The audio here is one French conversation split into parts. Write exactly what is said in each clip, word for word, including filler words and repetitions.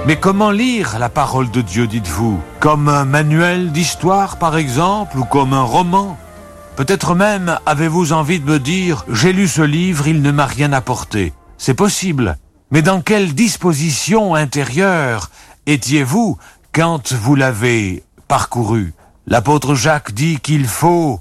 Mais comment lire la parole de Dieu, dites-vous? Comme un manuel d'histoire, par exemple, ou comme un roman? Peut-être même avez-vous envie de me dire « J'ai lu ce livre, il ne m'a rien apporté ». C'est possible. Mais dans quelle disposition intérieure étiez-vous quand vous l'avez parcouru? L'apôtre Jacques dit qu'il faut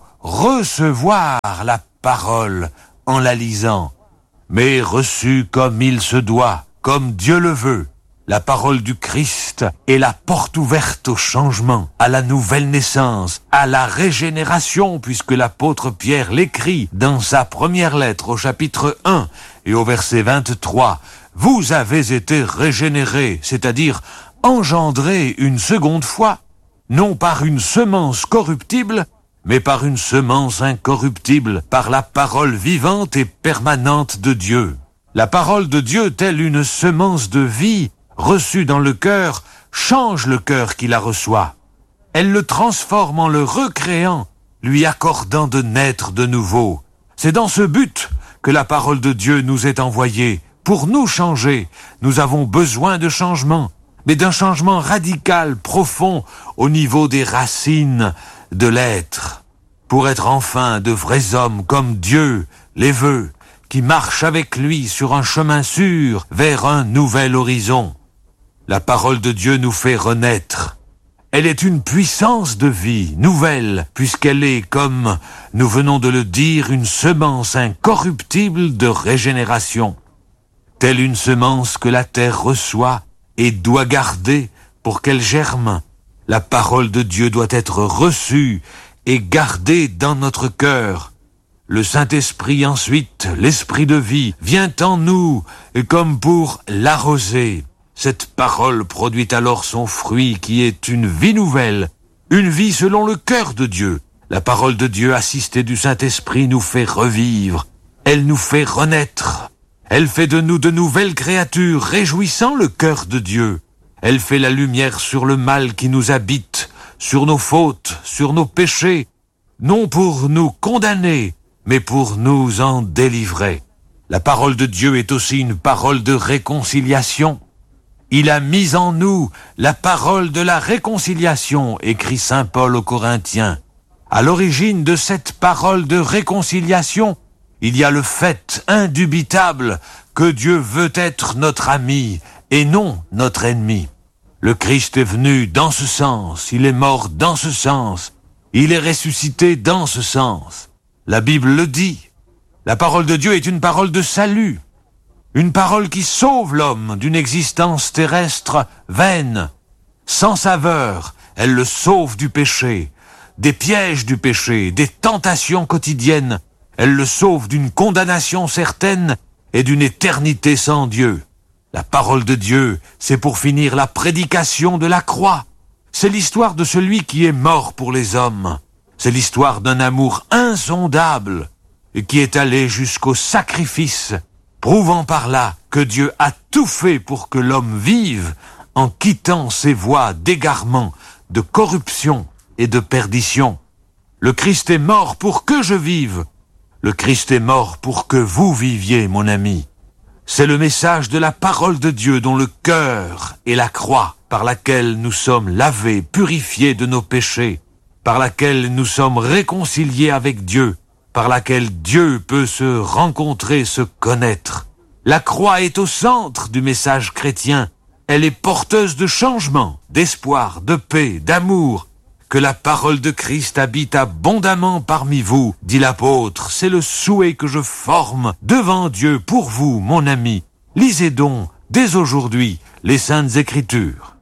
recevoir la parole en la lisant, mais reçue comme il se doit, comme Dieu le veut. La parole du Christ est la porte ouverte au changement, à la nouvelle naissance, à la régénération, puisque l'apôtre Pierre l'écrit dans sa première lettre au chapitre un et au verset vingt-trois. Vous avez été régénérés, c'est-à-dire engendrés une seconde fois, non par une semence corruptible, mais par une semence incorruptible, par la parole vivante et permanente de Dieu. La parole de Dieu, telle une semence de vie, reçue dans le cœur, change le cœur qui la reçoit. Elle le transforme en le recréant, lui accordant de naître de nouveau. C'est dans ce but que la parole de Dieu nous est envoyée. Pour nous changer, nous avons besoin de changement, mais d'un changement radical, profond, au niveau des racines de l'être, pour être enfin de vrais hommes comme Dieu les veut, qui marchent avec lui sur un chemin sûr vers un nouvel horizon. La parole de Dieu nous fait renaître. Elle est une puissance de vie nouvelle, puisqu'elle est, comme nous venons de le dire, une semence incorruptible de régénération. Telle une semence que la terre reçoit et doit garder pour qu'elle germe. La parole de Dieu doit être reçue et gardée dans notre cœur. Le Saint-Esprit ensuite, l'Esprit de vie, vient en nous comme pour l'arroser. Cette parole produit alors son fruit qui est une vie nouvelle, une vie selon le cœur de Dieu. La parole de Dieu assistée du Saint-Esprit nous fait revivre, elle nous fait renaître. Elle fait de nous de nouvelles créatures, réjouissant le cœur de Dieu. Elle fait la lumière sur le mal qui nous habite, sur nos fautes, sur nos péchés, non pour nous condamner, mais pour nous en délivrer. La parole de Dieu est aussi une parole de réconciliation. Il a mis en nous la parole de la réconciliation, écrit saint Paul aux Corinthiens. À l'origine de cette parole de réconciliation, il y a le fait indubitable que Dieu veut être notre ami et non notre ennemi. Le Christ est venu dans ce sens, il est mort dans ce sens, il est ressuscité dans ce sens. La Bible le dit. La parole de Dieu est une parole de salut. Une parole qui sauve l'homme d'une existence terrestre vaine, sans saveur. Elle le sauve du péché, des pièges du péché, des tentations quotidiennes. Elle le sauve d'une condamnation certaine et d'une éternité sans Dieu. La parole de Dieu, c'est pour finir la prédication de la croix. C'est l'histoire de celui qui est mort pour les hommes. C'est l'histoire d'un amour insondable et qui est allé jusqu'au sacrifice, prouvant par là que Dieu a tout fait pour que l'homme vive en quittant ses voies d'égarement, de corruption et de perdition. Le Christ est mort pour que je vive. Le Christ est mort pour que vous viviez, mon ami. C'est le message de la parole de Dieu dont le cœur est la croix par laquelle nous sommes lavés, purifiés de nos péchés, par laquelle nous sommes réconciliés avec Dieu, par laquelle Dieu peut se rencontrer, se connaître. La croix est au centre du message chrétien. Elle est porteuse de changement, d'espoir, de paix, d'amour. Que la parole de Christ habite abondamment parmi vous, dit l'apôtre. C'est le souhait que je forme devant Dieu pour vous, mon ami. Lisez donc, dès aujourd'hui, les Saintes Écritures.